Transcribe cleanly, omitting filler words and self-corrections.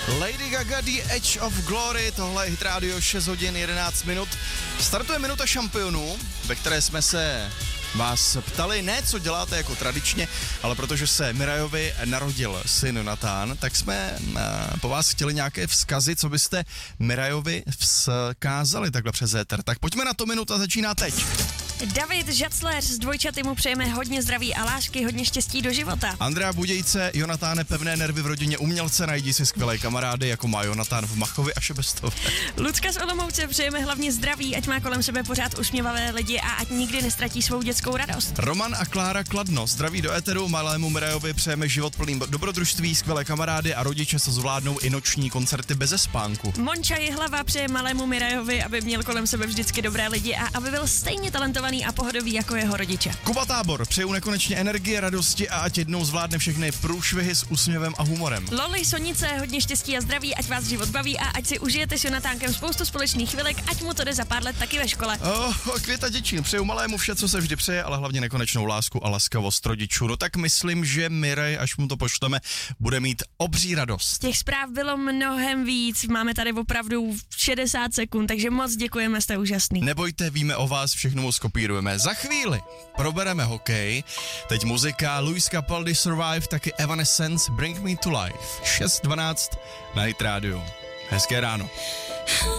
Lady Gaga, The Edge of Glory, tohle je Hit Radio, 6 hodin 11 minut. Startuje minuta šampionů, ve které jsme se vás ptali, ne co děláte jako tradičně, ale protože se Mirajovi narodil syn Natán, tak jsme po vás chtěli nějaké vzkazy, co byste Mirajovi vzkázali takhle přes éter. Tak pojďme na to, minuta začíná teď. David Žacler z dvojčaty mu přejeme hodně zdraví a lásky, hodně štěstí do života. Andrea Budějce, Jonatáne, pevné nervy v rodině umělce, najdi si skvělé kamarády, jako má Jonatán v Machovi a Šebestově. Lucka z Olomouce přejeme hlavně zdraví, ať má kolem sebe pořád usměvavé lidi a ať nikdy nestratí svou dětskou radost. Roman a Klára Kladno, zdraví do éteru, malému Mirajovi přejeme život plný dobrodružství, skvělé kamarády a rodiče, co zvládnou i noční koncerty beze spánku. Monča Jihlava přeje malému Mirajovi, aby měl kolem sebe vždycky dobré lidi a aby byl stejně talentovaný a pohodový jako jeho rodiče. Kuba Tábor, přeju nekonečně energie, radosti a ať jednou zvládne všechny průšvihy s úsměvem a humorem. Loli Sonice, hodně štěstí a zdraví, ať vás život baví a ať si užijete s Jonatánkem spoustu společných chvilek, ať mu to jde za pár let taky ve škole. Květa Děčín, přeju malému vše, co se vždy přeje, ale hlavně nekonečnou lásku a laskavost rodičů. No tak myslím, že Miraj, až mu to pošleme, bude mít obří radost. Těch zpráv bylo mnohem víc, máme tady opravdu 60 sekund, takže moc děkujeme, jste úžasný. Nebojte, víme o vás, všechno moc kopírujeme. Za chvíli probereme hokej, teď muzika, Luis Capaldi Survive, taky Evanescence, Bring Me to Life, 6:12 na Hit Radio. Hezké ráno.